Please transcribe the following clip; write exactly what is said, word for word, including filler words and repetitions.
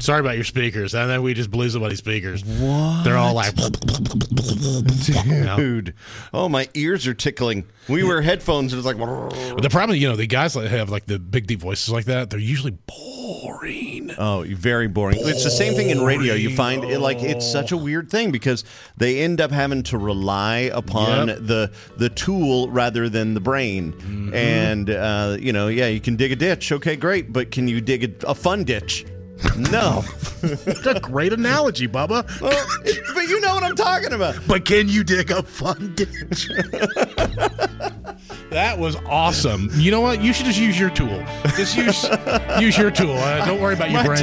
Sorry about your speakers. And then we just blew somebody's speakers. What? They're all like... Dude. Oh, my ears are tickling. We wear headphones and it's like... But the problem, you know, the guys that have like the big, deep voices like that, they're usually boring. Oh, very boring. boring. It's the same thing in radio. You find it like it's such a weird thing because they end up having to rely upon Yep. the the tool rather than the brain. Mm-hmm. And, uh, you know, yeah, you can dig a ditch. Okay, great. But can you dig a, a fun ditch? No. That's a great analogy, Bubba. Well, it, but you know what I'm talking about. But can you dig a fun ditch? That was awesome. You know what? You should just use your tool. Just use use your tool. Uh, don't worry about your My brain.